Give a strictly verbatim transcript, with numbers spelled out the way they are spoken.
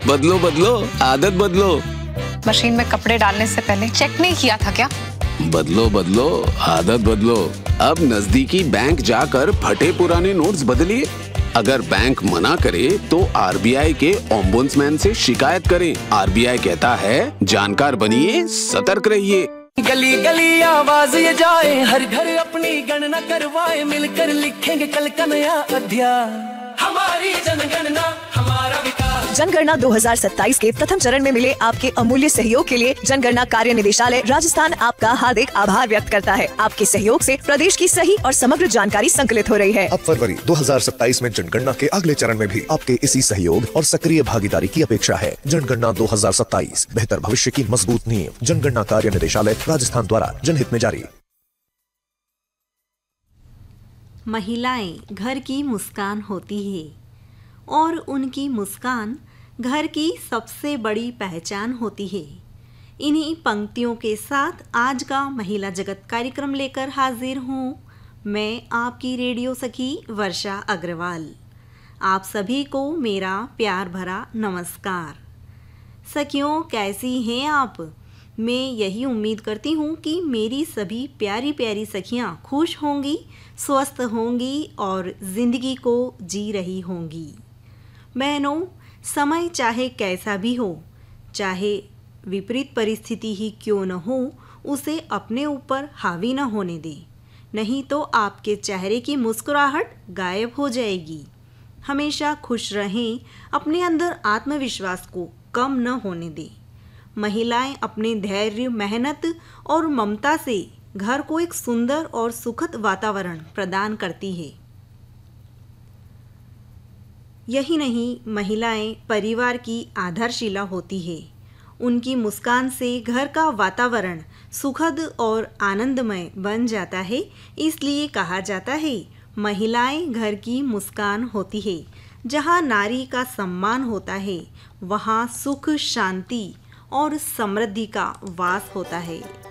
बदलो बदलो आदत बदलो। मशीन में कपड़े डालने से पहले चेक नहीं किया था क्या? बदलो बदलो आदत बदलो। अब नजदीकी बैंक जाकर फटे पुराने नोट्स बदलिए। अगर बैंक मना करे तो आरबीआई के ओम्बुड्समैन से शिकायत करें। आरबीआई कहता है जानकार बनिए, सतर्क रहिए। गली गली आवाज ये जाए, हर घर अपनी गणना करवाए, मिलकर लिखेंगे कल का नया अध्याय। हमारी जनगणना हमारा विकास। जनगणना दो हज़ार सत्ताईस के प्रथम चरण में मिले आपके अमूल्य सहयोग के लिए जनगणना कार्य निदेशालय राजस्थान आपका हार्दिक आभार व्यक्त करता है। आपके सहयोग से प्रदेश की सही और समग्र जानकारी संकलित हो रही है। अब फरवरी दो हज़ार सत्ताईस में जनगणना के अगले चरण में भी आपके इसी सहयोग और सक्रिय भागीदारी की अपेक्षा है। जनगणना दो हज़ार सत्ताईस, बेहतर भविष्य की मजबूत नींव। जनगणना कार्य निदेशालय राजस्थान द्वारा जनहित में जारी। महिलाएं घर की मुस्कान होती है और उनकी मुस्कान घर की सबसे बड़ी पहचान होती है। इन्हीं पंक्तियों के साथ आज का महिला जगत कार्यक्रम लेकर हाजिर हूँ मैं, आपकी रेडियो सखी वर्षा अग्रवाल। आप सभी को मेरा प्यार भरा नमस्कार। सखियों, कैसी हैं आप? मैं यही उम्मीद करती हूँ कि मेरी सभी प्यारी प्यारी सखियाँ खुश होंगी, स्वस्थ होंगी और ज़िंदगी को जी रही होंगी। बहनों, समय चाहे कैसा भी हो, चाहे विपरीत परिस्थिति ही क्यों न हो, उसे अपने ऊपर हावी न होने दें, नहीं तो आपके चेहरे की मुस्कुराहट गायब हो जाएगी। हमेशा खुश रहें, अपने अंदर आत्मविश्वास को कम न होने दें। महिलाएं अपने धैर्य, मेहनत और ममता से घर को एक सुंदर और सुखद वातावरण प्रदान करती है। यही नहीं, महिलाएं परिवार की आधारशिला होती है। उनकी मुस्कान से घर का वातावरण सुखद और आनंदमय बन जाता है। इसलिए कहा जाता है, महिलाएं घर की मुस्कान होती है। जहाँ नारी का सम्मान होता है, वहाँ सुख, शांति और समृद्धि का वास होता है।